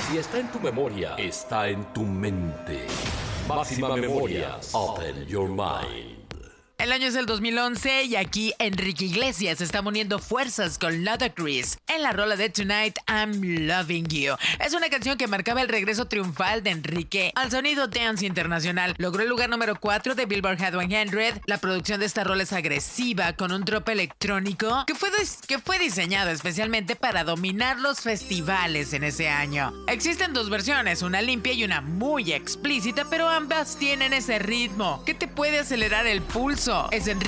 Si está en tu memoria, está en tu mente. Máxima Memorias. Open your mind. El año es el 2011 y aquí Enrique Iglesias está uniendo fuerzas con Ludacris en la rola de Tonight I'm Loving You. Es una canción que marcaba el regreso triunfal de Enrique al sonido dance internacional. Logró el lugar número 4 de Billboard Hot 100. La producción de esta rola es agresiva con un drop electrónico que fue diseñado especialmente para dominar los festivales en ese año. Existen dos versiones, una limpia y una muy explícita, pero ambas tienen ese ritmo que te puede acelerar el pulso. Es Enrique